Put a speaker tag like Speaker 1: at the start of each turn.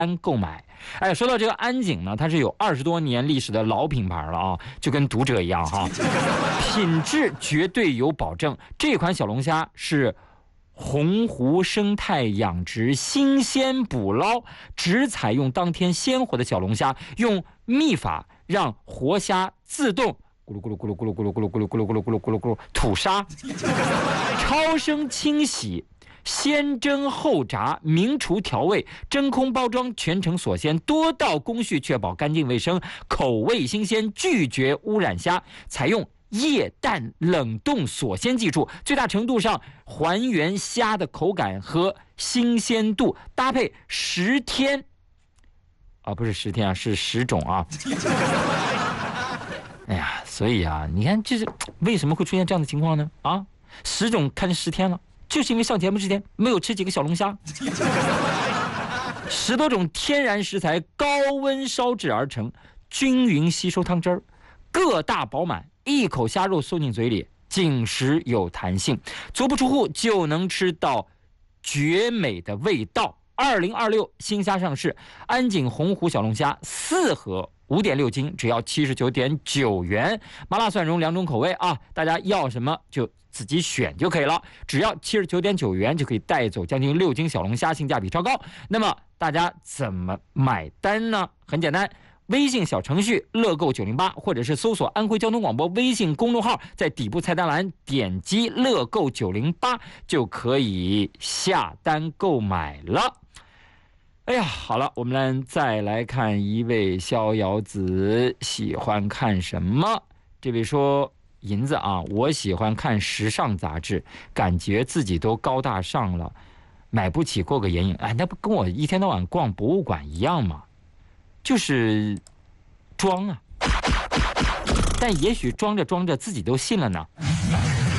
Speaker 1: 单购买。哎，说到这个安井呢，它是有20多年历史的老品牌了啊，就跟读者一样哈，品质绝对有保证。这款小龙虾是洪湖生态养殖，新鲜捕捞，只采用当天鲜活的小龙虾，用秘法让活虾自动咕噜咕噜咕噜咕噜咕噜咕噜咕噜咕噜咕噜咕噜咕噜咕噜吐沙，超声清洗。先蒸后炸，明厨调味，真空包装，全程锁鲜，多道工序确保干净卫生，口味新鲜，拒绝污染虾，采用液氮冷冻锁鲜技术，最大程度上还原虾的口感和新鲜度，搭配10天啊，不是10天啊，是10种啊。哎呀，所以啊，你看这是为什么会出现这样的情况呢？啊，10种看10天了。就是因为上节目之前没有吃几个小龙虾，10多种天然食材高温烧制而成，均匀吸收汤汁儿，个大饱满，一口虾肉送进嘴里，紧实有弹性，足不出户就能吃到绝美的味道。2026新虾上市，安井洪湖小龙虾4盒5.6斤，只要79.9元，麻辣蒜蓉2种口味啊，大家要什么就自己选就可以了，只要79.9元就可以带走将近6斤小龙虾，性价比超高。那么大家怎么买单呢？很简单，微信小程序乐购908，或者是搜索安徽交通广播微信公众号，在底部菜单栏点击乐购908就可以下单购买了。哎呀，好了，我们再来看一位逍遥子喜欢看什么。这位说，银子啊，我喜欢看时尚杂志，感觉自己都高大上了，买不起过个眼瘾。哎，那不跟我一天到晚逛博物馆一样吗？就是装啊，但也许装着装着自己都信了呢。